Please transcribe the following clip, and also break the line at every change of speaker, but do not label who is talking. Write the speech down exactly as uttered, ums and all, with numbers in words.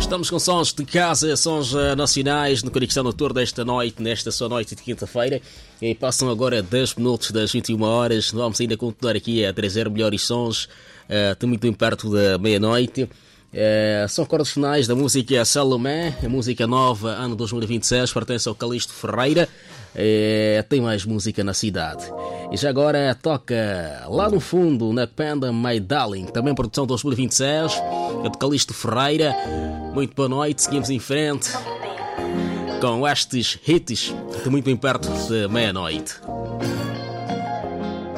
Estamos com sons de casa, sons uh, nacionais no Conexão Noturno desta noite, nesta sua noite de quinta-feira. E passam agora dez minutos das vinte e uma horas. Vamos ainda continuar aqui a trazer melhores sons, uh, muito bem perto da meia-noite. Uh, são cordas finais da música Salomé, a música nova, ano dois mil e vinte e seis, pertence ao Calixto Ferreira. Uh, tem mais música na cidade. E já agora toca lá no fundo, na Panda My Darling, também produção dois mil e vinte e seis, é de Calixto Ferreira. Muito boa noite, seguimos em frente com estes hits de muito bem perto da meia-noite.